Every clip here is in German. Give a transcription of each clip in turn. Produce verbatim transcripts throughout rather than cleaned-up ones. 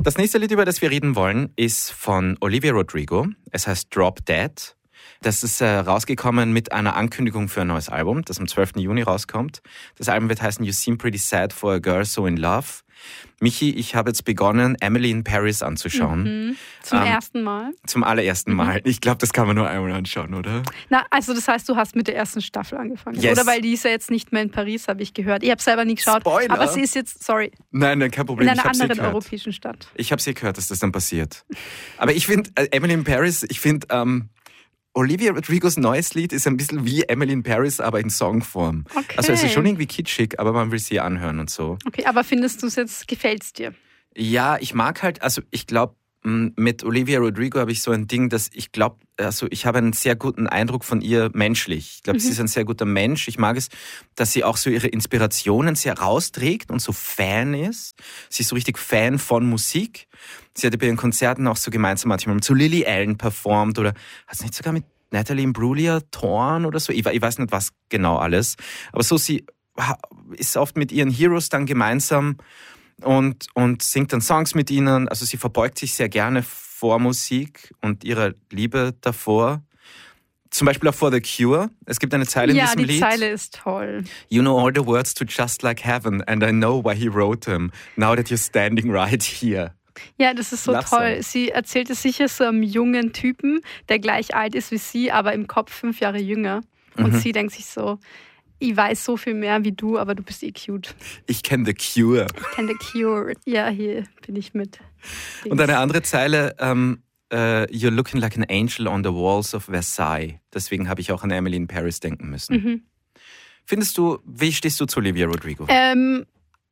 Das nächste Lied, über das wir reden wollen, ist von Olivia Rodrigo. Es heißt Drop Dead. Das ist äh, rausgekommen mit einer Ankündigung für ein neues Album, das am zwölften Juni rauskommt. Das Album wird heißen You Seem Pretty Sad for a Girl So in Love. Michi, ich habe jetzt begonnen, Emily in Paris anzuschauen. Mhm. Zum ähm, ersten Mal? Zum allerersten mhm. Mal. Ich glaube, das kann man nur einmal anschauen, oder? Na, also das heißt, du hast mit der ersten Staffel angefangen. Yes. Oder weil die ist ja jetzt nicht mehr in Paris, habe ich gehört. Ich habe selber nie geschaut. Spoiler. Aber sie ist jetzt, sorry, Nein, nein, kein Problem. in einer ich anderen europäischen Stadt. Ich habe sie gehört, dass das dann passiert. Aber ich finde, äh, Emily in Paris, ich finde, ähm, Olivia Rodrigos neues Lied ist ein bisschen wie Emily in Paris, aber in Songform. Okay. Also es ist schon irgendwie kitschig, aber man will sie anhören und so. Okay, aber findest du es jetzt, gefällt es dir? Ja, ich mag halt, also ich glaube, mit Olivia Rodrigo habe ich so ein Ding, dass ich glaube, also ich habe einen sehr guten Eindruck von ihr menschlich. Ich glaube, mhm. sie ist ein sehr guter Mensch. Ich mag es, dass sie auch so ihre Inspirationen sehr rausträgt und so Fan ist. Sie ist so richtig Fan von Musik. Sie hat bei ihren Konzerten auch so gemeinsam manchmal zu Lily Allen performt oder hat es nicht sogar mit Natalie Imbruglia, Thorn oder so? Ich, ich weiß nicht, was genau alles. Aber so, sie ist oft mit ihren Heroes dann gemeinsam und, und singt dann Songs mit ihnen. Also sie verbeugt sich sehr gerne vor Musik und ihrer Liebe davor. Zum Beispiel auch vor The Cure. Es gibt eine Zeile in ja, diesem die Lied. Ja, die Zeile ist toll. You know all the words to Just Like Heaven and I know why he wrote them. Now that you're standing right here. Ja, das ist so Love toll. song. Sie erzählt es sicher so einem jungen Typen, der gleich alt ist wie sie, aber im Kopf fünf Jahre jünger. Und Mhm. sie denkt sich so, ich weiß so viel mehr wie du, aber du bist eh cute. Ich kenne The Cure. Ich kenne The Cure. Ja, hier bin ich mit. Und eine andere Zeile, ähm, uh, You're looking like an angel on the walls of Versailles. Deswegen habe ich auch an Emily in Paris denken müssen. Mhm. Findest du, wie stehst du zu Olivia Rodrigo? Ähm,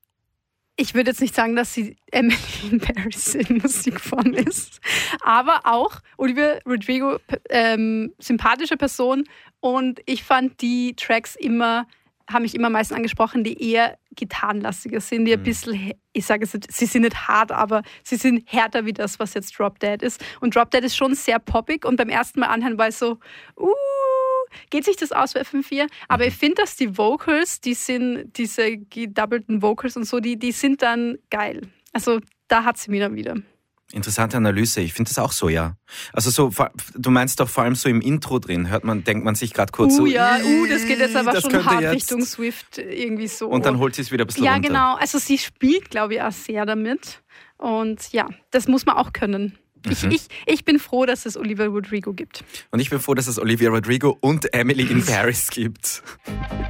ich würde jetzt nicht sagen, dass sie Emily in Paris in Musikform ist, aber auch Olivia Rodrigo, ähm, sympathische Person, und ich fand die Tracks immer, haben mich immer meistens angesprochen, die eher gitarrenlastiger sind, die ein bisschen, ich sage es nicht, sie sind nicht hart, aber sie sind härter wie das, was jetzt Drop Dead ist. Und Drop Dead ist schon sehr poppig und beim ersten Mal anhören war ich so, uh, geht sich das aus für F M vier? Aber ich finde, dass die Vocals, die sind, diese gedoubelten Vocals und so, die, die sind dann geil. Also da hat sie mich dann wieder. Interessante Analyse, ich finde das auch so, ja. Also so, du meinst doch vor allem so im Intro drin, hört man, denkt man sich gerade kurz uh, so, ja, uh, das geht jetzt aber schon hart jetzt. Richtung Swift irgendwie so. Und dann holt sie es wieder ein bisschen ja, runter. Ja, genau. Also sie spielt, glaube ich, auch sehr damit. Und ja, das muss man auch können. Ich, Mhm. ich, ich bin froh, dass es Olivia Rodrigo gibt. Und ich bin froh, dass es Olivia Rodrigo und Emily in Paris gibt.